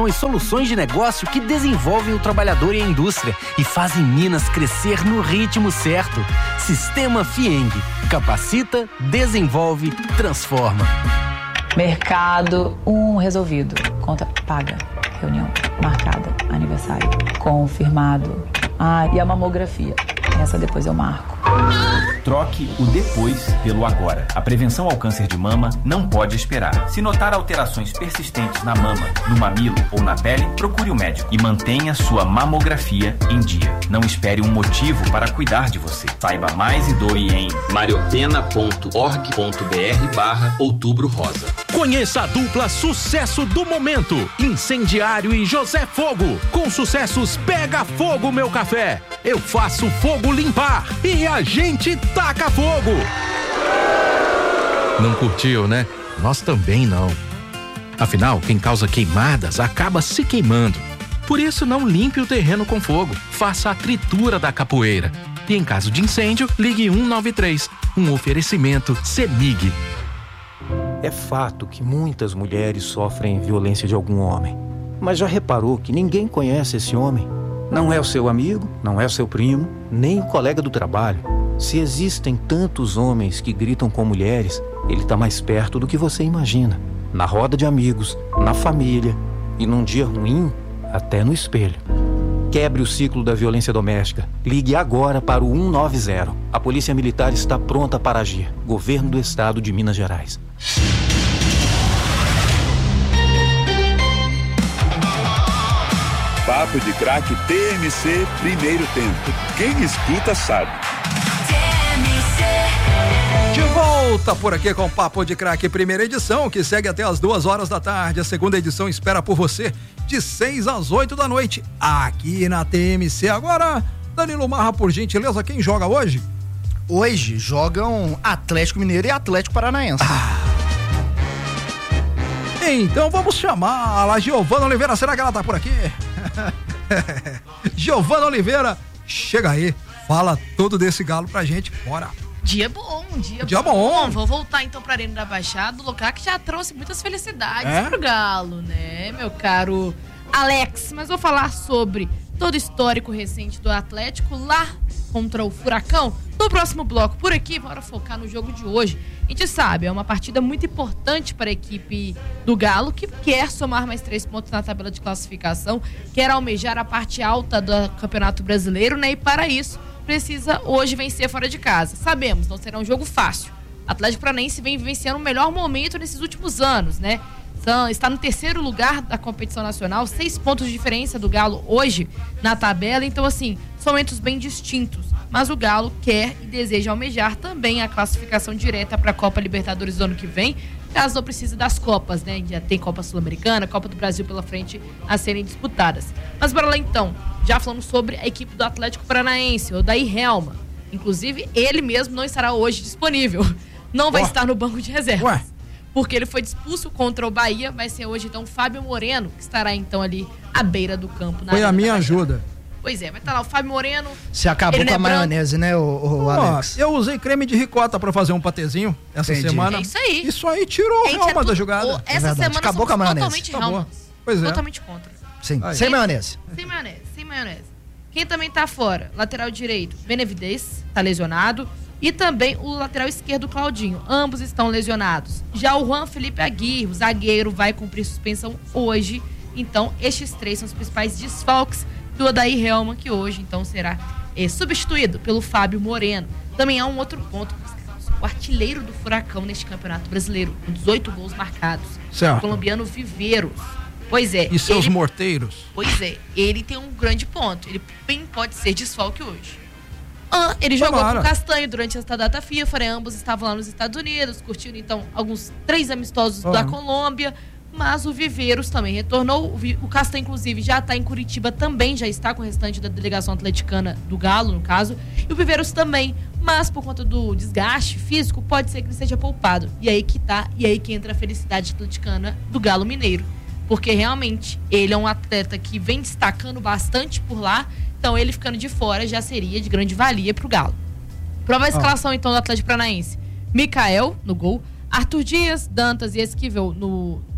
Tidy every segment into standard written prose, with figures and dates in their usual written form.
e soluções de negócio que desenvolvem o trabalhador e a indústria e fazem Minas crescer no ritmo certo. Sistema Fieng. Capacita, desenvolve, transforma. Mercado, resolvido. Conta paga. Reunião marcada. Aniversário confirmado. E a mamografia. Essa depois eu marco. Troque o depois pelo agora. A prevenção ao câncer de mama não pode esperar. Se notar alterações persistentes na mama, no mamilo ou na pele, procure o médico e mantenha sua mamografia em dia. Não espere um motivo para cuidar de você. Saiba mais e doe em mariopena.org.br/Outubro Rosa. Conheça a dupla sucesso do momento, Incendiário e José Fogo. Com sucessos Pega Fogo Meu Café, Eu Faço Fogo Limpar e A Gente Taca Fogo. Não curtiu, né? Nós também não. Afinal, quem causa queimadas acaba se queimando. Por isso, não limpe o terreno com fogo. Faça a tritura da capoeira. E em caso de incêndio, ligue 193. Um oferecimento CEMIG. É fato que muitas mulheres sofrem violência de algum homem. Mas já reparou que ninguém conhece esse homem? Não é o seu amigo, não é o seu primo, nem o colega do trabalho. Se existem tantos homens que gritam com mulheres, ele está mais perto do que você imagina. Na roda de amigos, na família e num dia ruim, até no espelho. Quebre o ciclo da violência doméstica. Ligue agora para o 190. A Polícia Militar está pronta para agir. Governo do Estado de Minas Gerais. Papo de Craque TMC, primeiro tempo. Quem escuta sabe. De volta por aqui com o Papo de Craque, primeira edição, que segue até as 2h da tarde. A segunda edição espera por você de 6 às 8 da noite, aqui na TMC. Agora, Danilo Marra, por gentileza, quem joga hoje? Hoje jogam Atlético Mineiro e Atlético Paranaense. Então vamos chamar a Giovana Oliveira. Será que ela tá por aqui? Giovana Oliveira, chega aí, fala tudo desse galo pra gente, bora. Dia bom. Vou voltar então pra Arena da Baixada, o lugar que já trouxe muitas felicidades pro Galo, né, meu caro Alex? Mas vou falar sobre todo o histórico recente do Atlético lá contra o Furacão no próximo bloco. Por aqui, bora focar no jogo de hoje. A gente sabe, é uma partida muito importante para a equipe do Galo, que quer somar mais 3 pontos na tabela de classificação, quer almejar a parte alta do Campeonato Brasileiro, né? E para isso, precisa hoje vencer fora de casa. Sabemos, não será um jogo fácil. O Atlético Paranaense vem vivenciando o melhor momento nesses últimos anos, né? Está no 3º lugar da competição nacional, 6 pontos de diferença do Galo hoje na tabela. Então, assim, são momentos bem distintos. Mas o Galo quer e deseja almejar também a classificação direta para a Copa Libertadores do ano que vem, caso não precise das Copas, né? Já tem Copa Sul-Americana, Copa do Brasil pela frente a serem disputadas. Mas bora lá então, já falando sobre a equipe do Atlético Paranaense, o Odair Helma. Inclusive, ele mesmo não estará hoje disponível. Não vai estar no banco de reservas. Porque ele foi expulso contra o Bahia. Vai ser hoje, então, o Fábio Moreno, que estará, então, ali à beira do campo. Foi a minha ajuda. Pois é, vai estar lá o Fábio Moreno. Você acabou com a maionese, né, o Alex? Eu usei creme de ricota pra fazer um patezinho essa semana. É isso aí. Isso aí tirou o Helma da jogada. Essa semana acabou com a maionese. Totalmente Helma. Pois é. Totalmente contra. Sim, sem maionese. Sem maionese. Quem também tá fora? Lateral direito, Benevides, tá lesionado. E também o lateral esquerdo, Claudinho. Ambos estão lesionados. Já o Juan Felipe Aguirre, o zagueiro, vai cumprir suspensão hoje. Então, estes 3 são os principais desfalques do Odair Helma, que hoje, então, será substituído pelo Fábio Moreno. Também há um outro ponto, o artilheiro do Furacão neste Campeonato Brasileiro, com 18 gols marcados. Certo. O colombiano Viveiros. Pois é. E seus morteiros. Pois é. Ele tem um grande ponto. Ele bem pode ser desfalque hoje. Ele jogou com o Castanho durante esta data FIFA, né? Ambos estavam lá nos Estados Unidos, curtindo, então, alguns 3 amistosos da Colômbia. Mas o Viveiros também retornou. O Castanho, inclusive, já está em Curitiba também, já está com o restante da delegação atleticana do Galo, no caso. E o Viveiros também, mas por conta do desgaste físico, pode ser que ele seja poupado. E aí que entra a felicidade atleticana do Galo Mineiro. Porque realmente ele é um atleta que vem destacando bastante por lá. Então ele ficando de fora já seria de grande valia para o Galo. Prova a escalação então do Atlético Paranaense. Mikael no gol. Arthur Dias, Dantas e Esquivel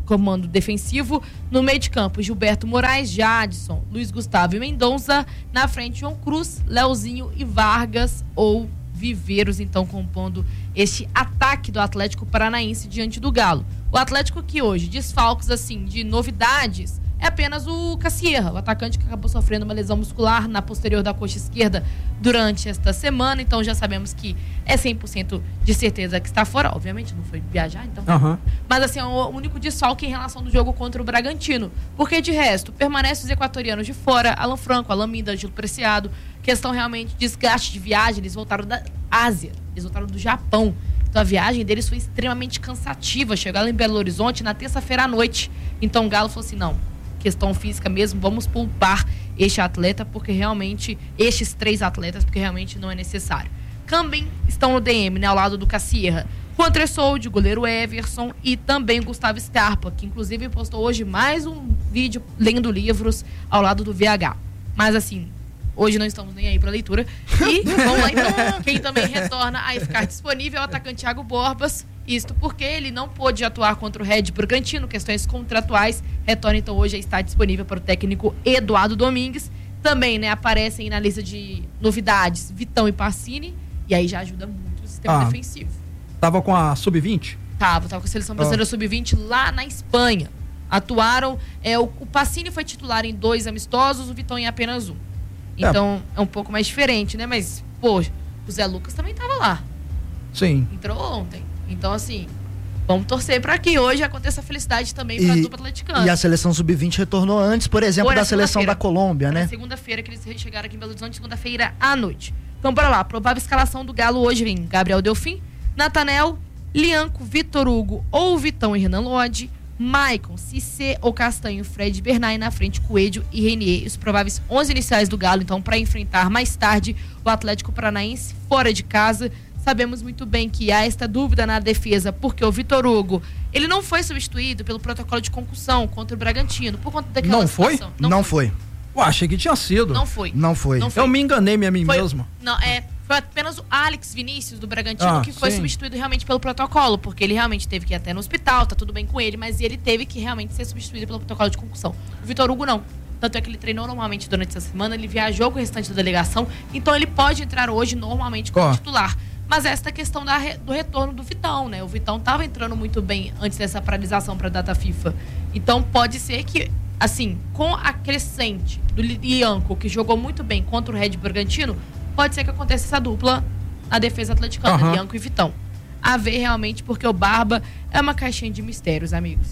comando defensivo. No meio de campo, Gilberto Moraes, Jadson, Luiz Gustavo e Mendonça. Na frente, João Cruz, Leozinho e Vargas ou Viveiros, então, compondo este ataque do Atlético Paranaense diante do Galo. O Atlético que hoje, desfalques assim, de novidades, é apenas o Cassierra, o atacante que acabou sofrendo uma lesão muscular na posterior da coxa esquerda durante esta semana, então já sabemos que é 100% de certeza que está fora, obviamente não foi viajar, então. Mas assim, é o único desfalque em relação do jogo contra o Bragantino, porque de resto, permanece os equatorianos de fora, Alan Franco, Alan Minda, Gil Preciado, questão realmente de desgaste de viagem, eles voltaram da Ásia, eles voltaram do Japão. Então a viagem deles foi extremamente cansativa. Chegaram em Belo Horizonte na terça-feira à noite. Então o Galo falou assim, não, questão física mesmo, vamos poupar este atleta, porque realmente, estes 3 atletas, porque realmente não é necessário. Também estão no DM, né, ao lado do Cassierra, Juan Tressoldi, goleiro Everson e também o Gustavo Scarpa, que inclusive postou hoje mais um vídeo lendo livros ao lado do VH. Mas assim, hoje não estamos nem aí para leitura. E vamos lá então, quem também retorna a ficar disponível é o atacante Thiago Borbas. Isto porque ele não pôde atuar contra o Red Bragantino, questões contratuais. Retorna então hoje a estar disponível para o técnico Eduardo Domingues. Também, né, aparecem na lista de novidades Vitão e Pacini. E aí já ajuda muito o sistema defensivo. Tava com a Sub-20? Tava com a seleção brasileira Sub-20 lá na Espanha. Atuaram, o Pacini foi titular em 2 amistosos, o Vitão em apenas 1. Então, é um pouco mais diferente, né? Mas, pô, o Zé Lucas também tava lá. Sim. Entrou ontem. Então, assim, vamos torcer para que hoje aconteça a felicidade também para a dupla atleticana. E a seleção Sub-20 retornou antes, por exemplo, da seleção da Colômbia, né? Segunda-feira que eles chegaram aqui em Belo Horizonte, segunda-feira à noite. Então, bora lá. Provável escalação do Galo hoje vem Gabriel Delfim, Natanel, Lianco, Vitor Hugo ou Vitão e Renan Lodge, Maicon, Cissé ou Castanho, Fred Bernay na frente, Coelho e Renier. Os prováveis 11 iniciais do Galo, então, para enfrentar mais tarde o Atlético Paranaense fora de casa. Sabemos muito bem que há esta dúvida na defesa, porque o Vitor Hugo, ele não foi substituído pelo protocolo de concussão contra o Bragantino, por conta daquela situação. Não foi. Eu achei que tinha sido. Não foi. Eu me enganei a mim mesmo. Não, foi apenas o Alex Vinícius do Bragantino que foi substituído realmente pelo protocolo, porque ele realmente teve que ir até no hospital, tá tudo bem com ele, mas ele teve que realmente ser substituído pelo protocolo de concussão. O Vitor Hugo não. Tanto é que ele treinou normalmente durante essa semana, ele viajou com o restante da delegação, então ele pode entrar hoje normalmente como titular. Mas esta questão do retorno do Vitão, né? O Vitão estava entrando muito bem antes dessa paralisação para a data FIFA. Então pode ser que, assim, com a crescente do Lianco, que jogou muito bem contra o Red Bragantino, pode ser que aconteça essa dupla na defesa atleticana, Lianco e Vitão. A ver realmente, porque o Barba é uma caixinha de mistérios, amigos.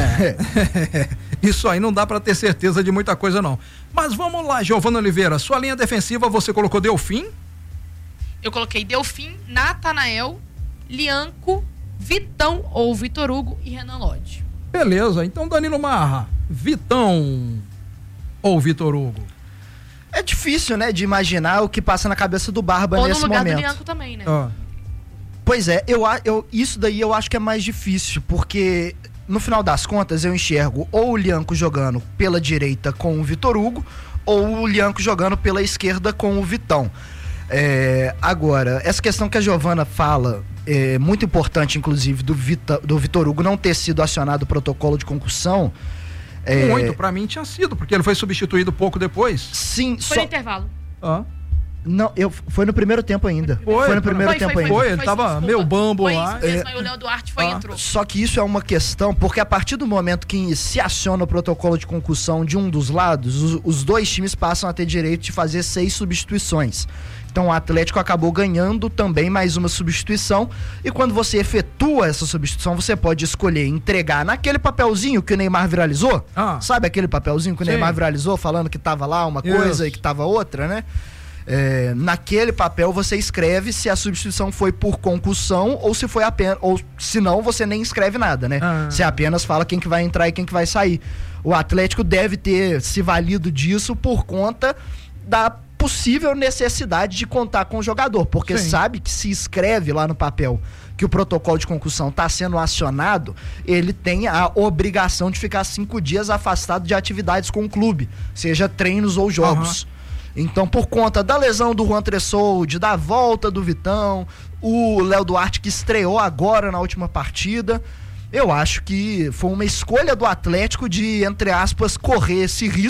Isso aí não dá para ter certeza de muita coisa, não. Mas vamos lá, Giovana Oliveira, sua linha defensiva você colocou Delfim? Eu coloquei Delfim, Natanael, Lianco, Vitão ou Vitor Hugo e Renan Lodge. Beleza, então Danilo Marra, Vitão ou Vitor Hugo? É difícil, né, de imaginar o que passa na cabeça do Barba nesse momento. Ou no lugar do Lianco também, né? Pois é, isso daí eu acho que é mais difícil, porque no final das contas eu enxergo ou o Lianco jogando pela direita com o Vitor Hugo, ou o Lianco jogando pela esquerda com o Vitão. Agora, essa questão que a Giovana fala é muito importante, inclusive, do Vitor Hugo não ter sido acionado o protocolo de concussão. Muito, pra mim tinha sido, porque ele foi substituído pouco depois. Sim, foi no intervalo. Não, foi no primeiro tempo ainda. Foi no primeiro tempo ainda. Ele tava meio bambo lá. Isso mesmo, aí o Léo Duarte entrou. Só que isso é uma questão, porque a partir do momento que se aciona o protocolo de concussão de um dos lados, os dois times passam a ter direito de fazer 6 substituições. Então o Atlético acabou ganhando também mais uma substituição, e quando você efetua essa substituição, você pode escolher entregar naquele papelzinho que o Neymar viralizou. Sabe aquele papelzinho que o Neymar viralizou, falando que tava lá uma coisa e que tava outra, né? Naquele papel você escreve se a substituição foi por concussão ou se foi apenas, ou se não, você nem escreve nada, né? Você apenas fala quem que vai entrar e quem que vai sair. O Atlético deve ter se valido disso por conta da possível necessidade de contar com o jogador, porque sabe que se escreve lá no papel que o protocolo de concussão está sendo acionado, ele tem a obrigação de ficar 5 dias afastado de atividades com o clube, seja treinos ou jogos. Então, por conta da lesão do Juan Tressoldi, da volta do Vitão, o Léo Duarte que estreou agora na última partida, Eu acho que foi uma escolha do Atlético de, entre aspas, correr esse risco